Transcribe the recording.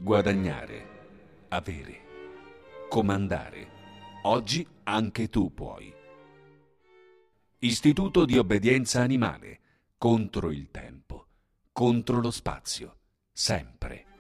guadagnare, avere, comandare. Oggi anche tu puoi. Istituto di obbedienza animale, contro il tempo, contro lo spazio, sempre.